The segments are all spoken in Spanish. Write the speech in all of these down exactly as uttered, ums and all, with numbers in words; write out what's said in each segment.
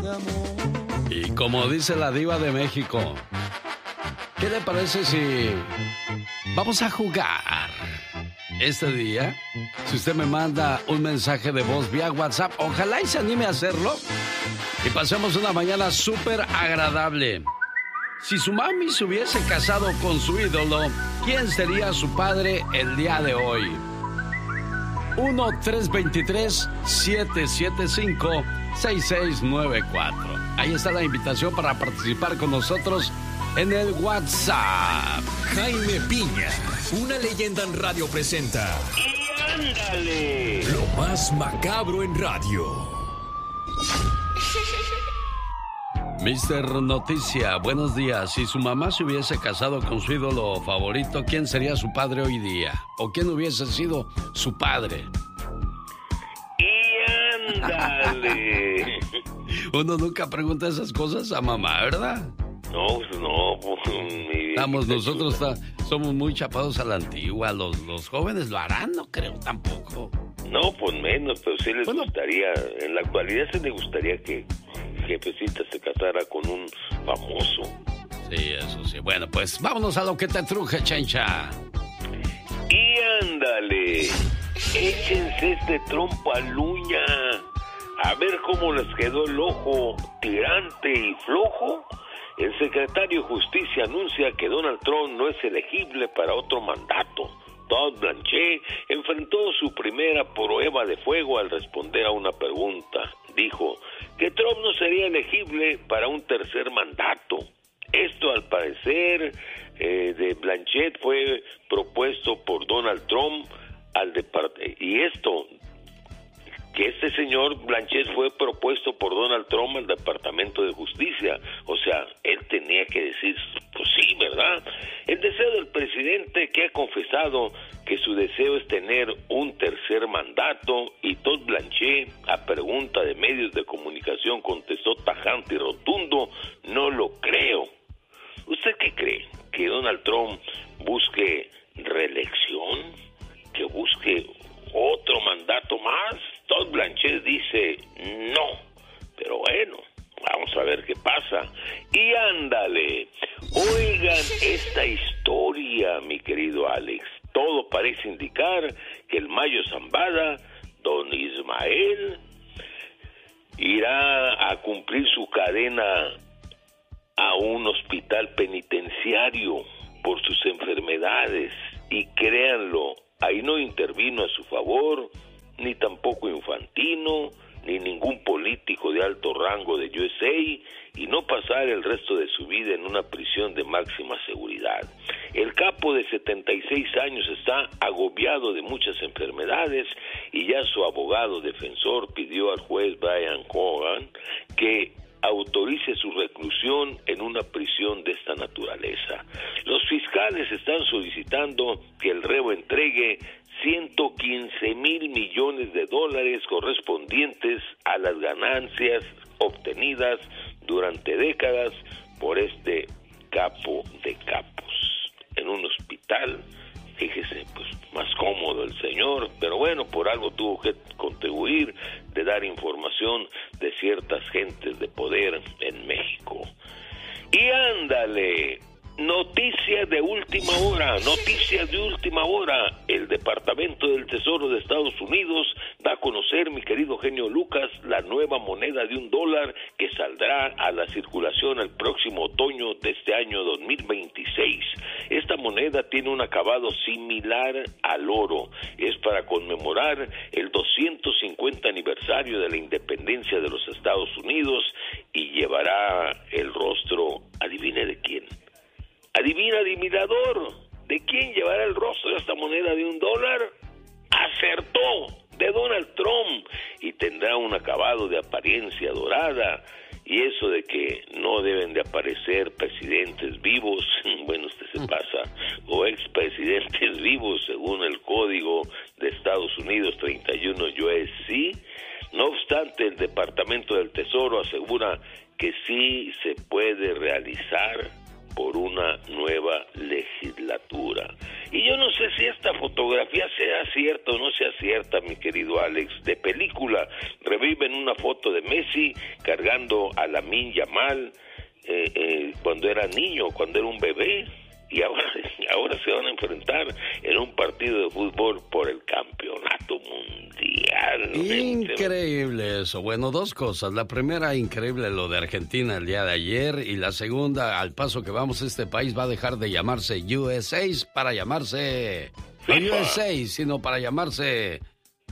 Y como dice la diva de México, ¿qué le parece si vamos a jugar este día? Si usted me manda un mensaje de voz vía WhatsApp, ojalá y se anime a hacerlo y pasemos una mañana súper agradable. Si su mami se hubiese casado con su ídolo, ¿quién sería su padre el día de hoy? uno tres dos tres, siete siete cinco, seis seis nueve cuatro. Ahí está la invitación para participar con nosotros en el WhatsApp. Jaime Piña, una leyenda en radio presenta. ¡Y ándale! Lo más macabro en radio. mister Noticia, buenos días. Si su mamá se hubiese casado con su ídolo favorito, ¿quién sería su padre hoy día? ¿O quién hubiese sido su padre? ¡Y ándale! Uno nunca pregunta esas cosas a mamá, ¿verdad? No, no, pues, mi... Estamos, nosotros ta, somos muy chapados a la antigua. Los, los jóvenes lo harán, no creo tampoco. No, pues menos, pero sí les bueno, gustaría, en la actualidad sí les gustaría que Jefecita se casara con un famoso. Sí, eso sí. Bueno, pues vámonos a lo que te truje, Chencha. Y ándale, échense este trompo a luña, a ver cómo les quedó el ojo tirante y flojo. El secretario de Justicia anuncia que Donald Trump no es elegible para otro mandato. Todd Blanchett enfrentó su primera prueba de fuego al responder a una pregunta. Dijo que Trump no sería elegible para un tercer mandato. Esto, al parecer, eh, de Blanchett fue propuesto por Donald Trump al departamento. Y esto, que este señor Blanchett fue propuesto por Donald Trump al Departamento de Justicia. O sea, él tenía que decir, pues sí, ¿verdad? El deseo del presidente, que ha confesado que su deseo es tener un tercer mandato, y Todd Blanchett, a pregunta de medios de comunicación, contestó tajante y rotundo: no lo creo. ¿Usted qué cree? ¿Que Donald Trump busque reelección? ¿Que busque otro mandato más? Todd Blanchett dice no, pero bueno, vamos a ver qué pasa. Y ándale, oigan esta historia, mi querido Alex. Todo parece indicar que el Mayo Zambada, don Ismael, irá a cumplir su cadena a un hospital penitenciario por sus enfermedades. Y créanlo, ahí no intervino a su favor ni tampoco Infantino, ni ningún político de alto rango de U S A, y no pasar el resto de su vida en una prisión de máxima seguridad. El capo de setenta y seis años está agobiado de muchas enfermedades, y ya su abogado defensor pidió al juez Brian Cogan que autorice su reclusión en una prisión de esta naturaleza. Los fiscales están solicitando que el reo entregue ciento quince mil millones de dólares correspondientes a las ganancias obtenidas durante décadas por este capo de capos. En un hospital, fíjese, pues más cómodo el señor, pero bueno, por algo tuvo que contribuir de dar información de ciertas gentes de poder en México. Y ándale, noticias de última hora, noticias de última hora. El Departamento del Tesoro de Estados Unidos da a conocer, mi querido genio Lucas, la nueva moneda de un dólar que saldrá a la circulación el próximo otoño de este año dos mil veintiséis. Esta moneda tiene un acabado similar al oro. Es para conmemorar el doscientos cincuenta aniversario de la independencia de los Estados Unidos, y llevará el rostro, adivine de quién. Adivina, adivinador, ¿de quién llevará el rostro de esta moneda de un dólar? Acertó, de Donald Trump, y tendrá un acabado de apariencia dorada. Y eso de que no deben de aparecer presidentes vivos, bueno, usted se pasa, o expresidentes vivos según el Código de Estados Unidos treinta y uno U S C. No obstante, el Departamento del Tesoro asegura que sí se puede realizar por una nueva legislatura. Y yo no sé si esta fotografía sea cierta o no sea cierta, mi querido Alex. De película, reviven una foto de Messi cargando a Lamine Yamal eh, eh, cuando era niño, cuando era un bebé. Y ahora, ahora se van a enfrentar en un partido de fútbol por el campeonato mundial. Increíble eso. Bueno, dos cosas. La primera, increíble lo de Argentina el día de ayer. Y la segunda, al paso que vamos, este país va a dejar de llamarse U S A para llamarse... No U S A, sino para llamarse...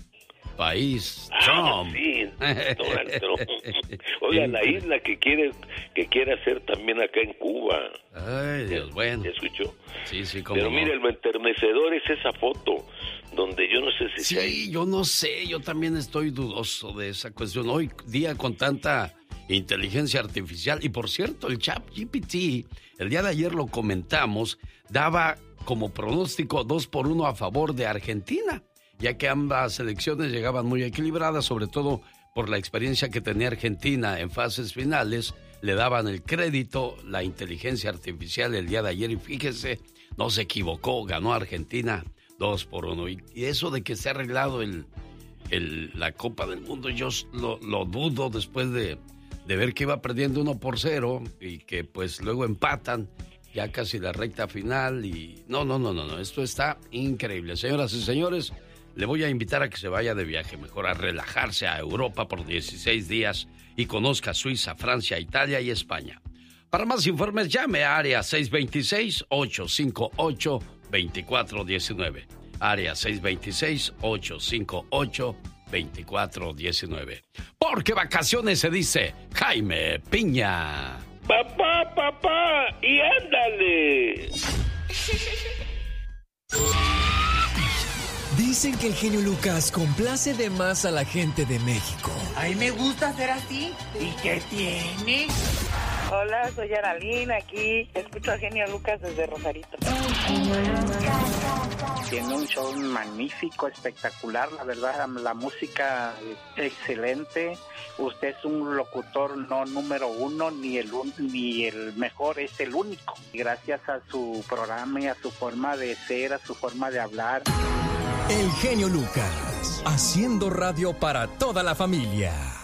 País ah, Trump. Sí, Donald Trump. Oiga, la isla que quiere que quiere hacer también acá en Cuba. Ay, Dios, bueno. ¿Ya escuchó? Sí, sí, como Pero no. mire, lo enternecedor es esa foto, donde yo no sé si... Sí, hay... yo no sé, yo también estoy dudoso de esa cuestión. Hoy día con tanta inteligencia artificial, y por cierto, el ChatGPT, el día de ayer lo comentamos, daba como pronóstico dos por uno a favor de Argentina, ya que ambas elecciones llegaban muy equilibradas, sobre todo por la experiencia que tenía Argentina en fases finales. Le daban el crédito, la inteligencia artificial el día de ayer, y fíjese, no se equivocó, ganó Argentina dos por uno. Y, y eso de que se ha arreglado el, el, la Copa del Mundo, yo lo, lo dudo después de, de ver que iba perdiendo uno por cero y que pues luego empatan ya casi la recta final. Y no, no, no, no, no, esto está increíble. Señoras y señores, le voy a invitar a que se vaya de viaje, mejor a relajarse a Europa por dieciséis días y conozca Suiza, Francia, Italia y España. Para más informes, llame a Área seis dos seis, ocho cinco ocho, dos cuatro uno nueve. Área seis dos seis, ocho cinco ocho, dos cuatro uno nueve. Porque vacaciones se dice Jaime Piña. Papá, papá, y ándale. Dicen que el genio Lucas complace de más a la gente de México. A mí me gusta ser así. ¿Y qué tiene? Hola, soy Aralín, aquí escucho a Genio Lucas desde Rosarito. Tiene un show magnífico, espectacular, la verdad, la música excelente. Usted es un locutor no número uno, ni el un, ni el mejor, es el único. Gracias a su programa y a su forma de ser, a su forma de hablar. El genio Lucas, haciendo radio para toda la familia.